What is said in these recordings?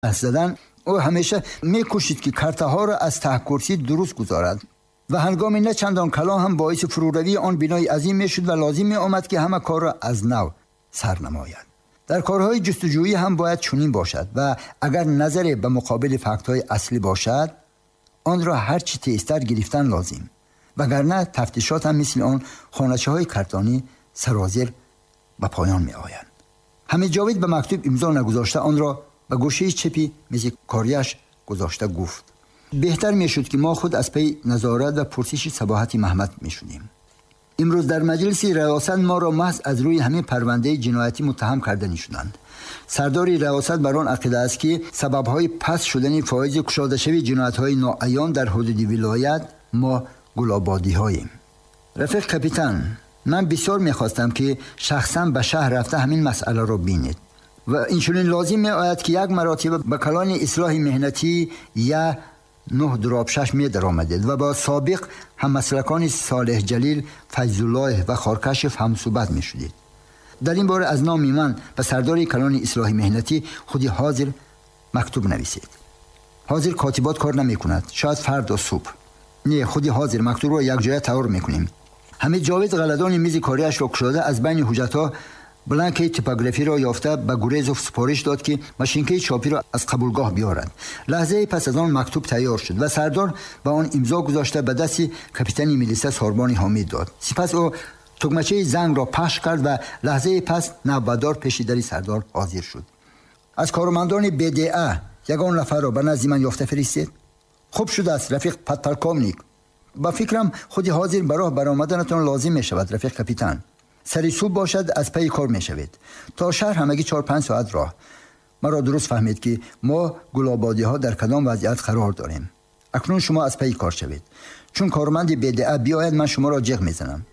زدن، او همیشه می‌کوشید که کارت‌ها را از ته کرسی درست گذارد و هنگامی نه چندان کلان هم باعث فروروی آن بنای عظیم می‌شد و لازم می‌آمد که همه کار را از نو سر نماید. در کارهای جستجویی هم باید چنین باشد و اگر نظر به مقابل فکت‌های اصلی باشد، آن را هر چی تیزتر گرفتن لازم، وگرنه تفتیشات هم مثل آن خانچه‌های کارتانی سرازیر به پایان می‌آیند. حمید جاوید به مکتوب امضا نگذاشته آن را به گوشه چپی میز کاریش گذاشته گفت: بهتر میشد که ما خود از پی نظارت و پرسش صباحت محمد میشدیم. امروز در مجلس ریاست ما را محض از روی همین پرونده جنایتی متهم کرده نشدند. سردار ریاست بر آن عقیده است که سبب‌های پس شدن فایز کشاده شوی جنایت‌های ناعیان در حدود ولایت ما گلابادی‌هاییم. رفیق کاپیتان، من بسیار می‌خواستم که شخصاً به شهر رفته همین مسئله را بینید و اینچنین لازم می‌آید که یک مرتبه به کلان اصلاح مهنتی یا 9 دراب 6 می در آمدید و با سابق هم مسلکان صالح جلیل، فیض الله و خارکشف هم صحبت می شدید. در این باره از نام من به سردار کلان اصلاح مهنتی خودی حاضر مکتوب نویسید. حاضر کاتبات کار نمی کند، شاید فردا صبح. نه، خودی حاضر مکتوب را یک جای تهار می کنیم. حمید جاوید غلدان میز کاریش را کشاده از بین حجت‌ها بلانک تیپوگرافی را یافته به گوریزوف سپارش داد که ماشینکه چاپی را از قبولگاه بیارد. لحظه پس از آن مکتوب تیار شد و سردار به آن امضا گذاشته به دست کاپیتان میلیسه ساربان حامد داد. سپس او تگمچه زنگ را پخش کرد و لحظه پس نوبتدار پیش در سردار حاضر شد. از کارمندان BDA یگان نفر را به نزد من یافته فرستید. خوب شده است رفیق پاتالکومنیک. با فکرم خودی حاضر برای برآمدنتان لازم می شود رفیق کاپیتان. سری صبح باشد از پی کار می شوید. تا شهر همگی 4-5 ساعت راه. مرا درست فهمید که ما گلابادی ها در کدام وضعیت قرار داریم. اکنون شما از پی کار شوید. چون کارمند BDA بیاید من شما را جغ می زنم.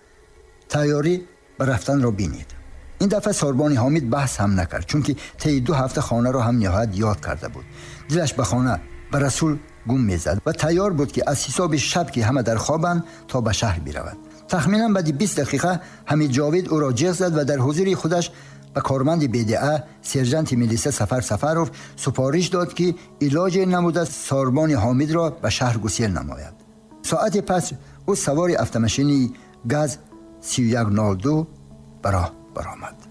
تیاری به رفتن را بینید. این دفعه ساربان حامد بحث هم نکرد، چون که طی 2 هفته خانه را هم نهایت یاد کرده بود. دلش به خانه به رسول گم می زد و تیار بود که از حساب شب که همه در خوابند تا به شهر برود. تخمینا بعد 20 دقیقه حمید جاوید او را جغ زد و در حضور خودش به کارمند BDA سرجنت میلیسه سفروف سپارش داد که علاج نموده ساربان حامد را به شهر گسیل نماید. ساعت پس او سوار اتومبیل گاز 3102 برآمد.